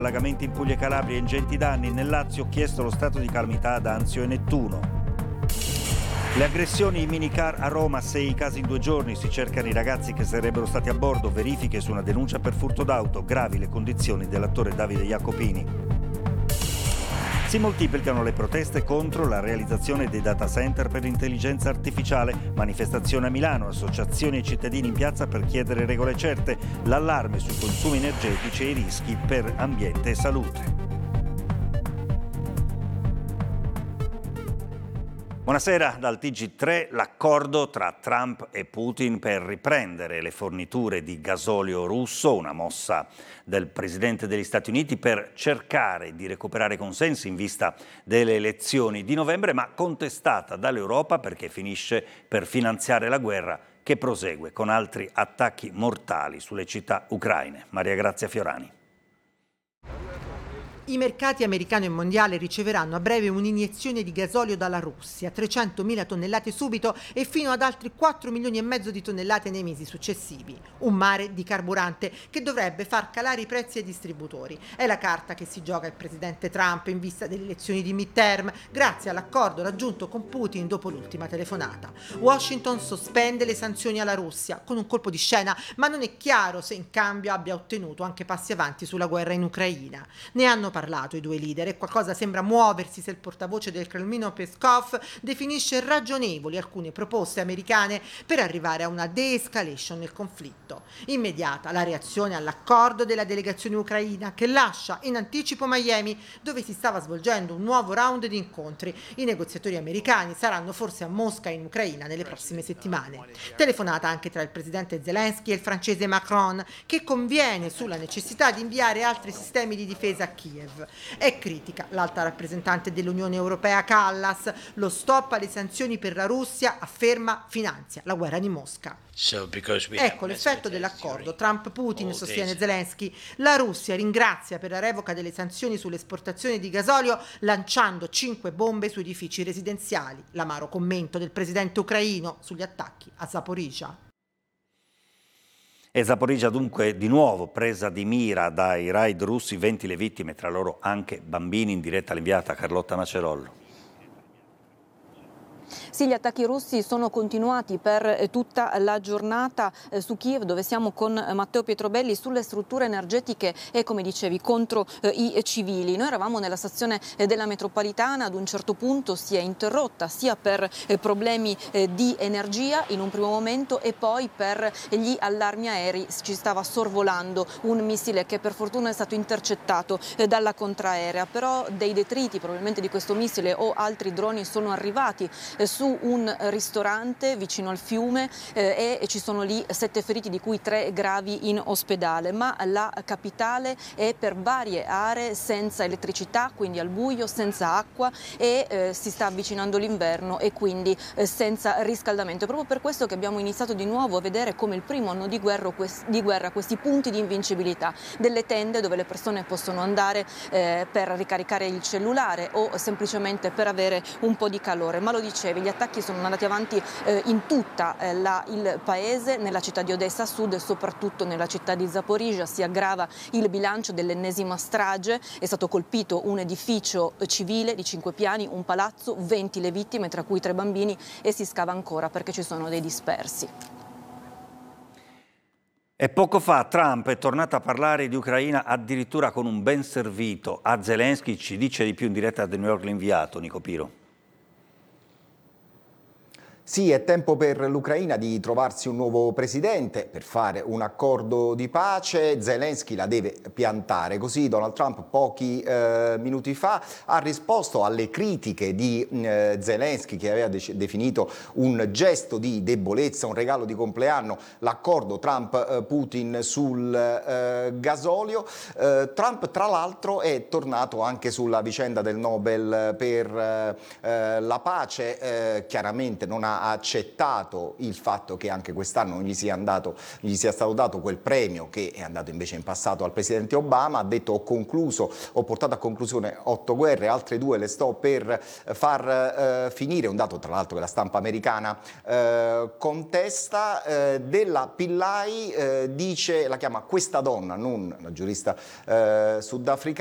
Allagamenti in Puglia e Calabria, ingenti danni. Nel Lazio chiesto lo stato di calamità ad Anzio e Nettuno. Le aggressioni in minicar a Roma, 6 casi in 2 giorni, si cercano i ragazzi che sarebbero stati a bordo, verifiche su una denuncia per furto d'auto, gravi le condizioni dell'attore Davide Jacopini. Si moltiplicano le proteste contro la realizzazione dei data center per l'intelligenza artificiale, manifestazione a Milano, associazioni e cittadini in piazza per chiedere regole certe, l'allarme sui consumi energetici e i rischi per ambiente e salute. Buonasera, dal TG3 l'accordo tra Trump e Putin per riprendere le forniture di gasolio russo, una mossa del Presidente degli Stati Uniti per cercare di recuperare consensi in vista delle elezioni di novembre, ma contestata dall'Europa perché finisce per finanziare la guerra che prosegue con altri attacchi mortali sulle città ucraine. Maria Grazia Fiorani. I mercati americano e mondiale riceveranno a breve un'iniezione di gasolio dalla Russia, 300.000 tonnellate subito e fino ad altri 4,5 milioni di tonnellate nei mesi successivi. Un mare di carburante che dovrebbe far calare i prezzi ai distributori. È la carta che si gioca il presidente Trump in vista delle elezioni di midterm, grazie all'accordo raggiunto con Putin dopo l'ultima telefonata. Washington sospende le sanzioni alla Russia con un colpo di scena, ma non è chiaro se in cambio abbia ottenuto anche passi avanti sulla guerra in Ucraina. Ne hanno parlato i due leader e qualcosa sembra muoversi se il portavoce del Cremlino Peskov definisce ragionevoli alcune proposte americane per arrivare a una de-escalation nel conflitto. Immediata la reazione all'accordo della delegazione ucraina che lascia in anticipo Miami, dove si stava svolgendo un nuovo round di incontri. I negoziatori americani saranno forse a Mosca in Ucraina nelle prossime settimane. Telefonata anche tra il presidente Zelensky e il francese Macron, che conviene sulla necessità di inviare altri sistemi di difesa a Kiev. È critica l'alta rappresentante dell'Unione Europea Kallas. Lo stop alle sanzioni per la Russia, afferma, finanzia la guerra di Mosca. Ecco l'effetto dell'accordo Trump-Putin, sostiene Zelensky. La Russia ringrazia per la revoca delle sanzioni sull'esportazione di gasolio lanciando 5 bombe su edifici residenziali. L'amaro commento del presidente ucraino sugli attacchi a Zaporizhzhia. E Zaporizhzhia dunque di nuovo presa di mira dai raid russi, 20 le vittime, tra loro anche bambini, in diretta all'inviata Carlotta Macerollo. Sì, gli attacchi russi sono continuati per tutta la giornata su Kiev, dove siamo con Matteo Pietrobelli, sulle strutture energetiche e, come dicevi, contro i civili. Noi eravamo nella stazione della metropolitana, ad un certo punto si è interrotta sia per problemi di energia in un primo momento e poi per gli allarmi aerei. Ci stava sorvolando un missile che per fortuna è stato intercettato dalla contraerea, però dei detriti probabilmente di questo missile o altri droni sono arrivati su un ristorante vicino al fiume e ci sono lì 7 feriti, di cui 3 gravi in ospedale, ma la capitale è per varie aree senza elettricità, quindi al buio, senza acqua e si sta avvicinando l'inverno e quindi senza riscaldamento. È proprio per questo che abbiamo iniziato di nuovo a vedere come il primo anno di guerra questi punti di invincibilità, delle tende dove le persone possono andare per ricaricare il cellulare o semplicemente per avere un po' di calore. Ma lo dicevi, gli attacchi sono andati avanti in tutta il paese, nella città di Odessa a sud e soprattutto nella città di Zaporizhzhia. Si aggrava il bilancio dell'ennesima strage, è stato colpito un edificio civile di 5 piani, un palazzo, 20 le vittime, tra cui 3 bambini, e si scava ancora perché ci sono dei dispersi. E poco fa Trump è tornato a parlare di Ucraina addirittura con un ben servito a Zelensky. Ci dice di più in diretta da New York l'inviato Nico Piro. Sì, è tempo per l'Ucraina di trovarsi un nuovo presidente per fare un accordo di pace. Zelensky la deve piantare. Così Donald Trump pochi minuti fa ha risposto alle critiche di Zelensky, che aveva definito un gesto di debolezza, un regalo di compleanno, l'accordo Trump-Putin sul gasolio. Trump tra l'altro è tornato anche sulla vicenda del Nobel per la pace. Chiaramente non ha ha accettato il fatto che anche quest'anno non gli sia stato dato quel premio che è andato invece in passato al presidente Obama. Ha detto: ho portato a conclusione 8 guerre, altre 2 le sto per far finire, un dato tra l'altro che la stampa americana contesta. Della Pillai dice, la chiama questa donna, non la giurista sudafricana,